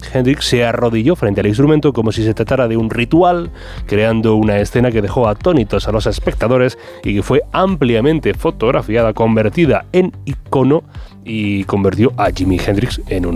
Hendrix se arrodilló frente al instrumento como si se tratara de un ritual, creando una escena que dejó atónitos a los espectadores y que fue ampliamente fotografiada, convertida en icono y convirtió a Jimi Hendrix en uno